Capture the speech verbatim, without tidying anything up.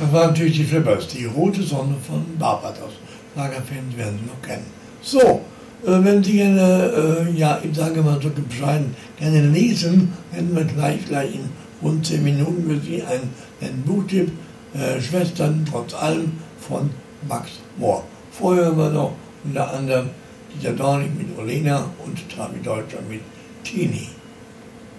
Das war natürlich die Flippers, die rote Sonne von Barbados. Lagerfans werden Sie noch kennen. So, äh, wenn Sie gerne, äh, ja, ich sage mal so bescheiden, gerne lesen, hätten wir gleich, gleich in rund zehn Minuten für Sie einen, einen Buchtipp, äh, Schwestern trotz allem von Max Mohr. Vorher haben wir noch unter anderem Dieter Dornig mit Olena und Trabi Deutscher mit Tini.